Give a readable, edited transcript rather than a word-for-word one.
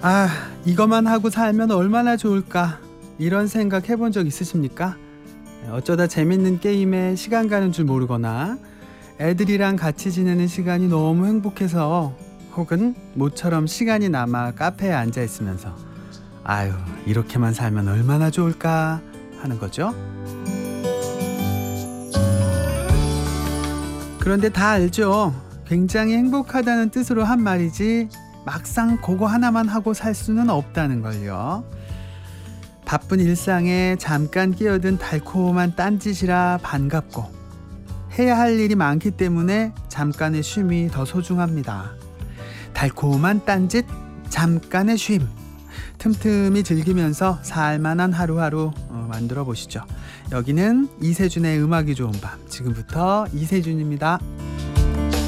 아, 이것만 하고 살면 얼마나 좋을까? 이런 생각 해본 적 있으십니까? 어쩌다 재밌는 게임에 시간 가는 줄 모르거나 애들이랑 같이 지내는 시간이 너무 행복해서 혹은 모처럼 시간이 남아 카페에 앉아 있으면서 아유, 이렇게만 살면 얼마나 좋을까 하는 거죠. 그런데 다 알죠. 굉장히 행복하다는 뜻으로 한 말이지 막상 그거 하나만 하고 살 수는 없다는 걸요. 바쁜 일상에 잠깐 끼어든 달콤한 딴짓이라 반갑고 해야 할 일이 많기 때문에 잠깐의 쉼이 더 소중합니다. 달콤한 딴짓, 잠깐의 쉼. 틈틈이 즐기면서 살만한 하루하루 만들어 보시죠. 여기는 이세준의 음악이 좋은 밤. 지금부터 이세준입니다.